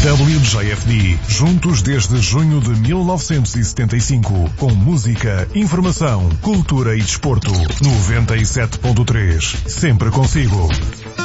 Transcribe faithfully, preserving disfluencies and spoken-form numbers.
W J F D, juntos desde junho de mil novecentos e setenta e cinco, com música, informação, cultura e desporto. noventa e sete ponto três, sempre consigo.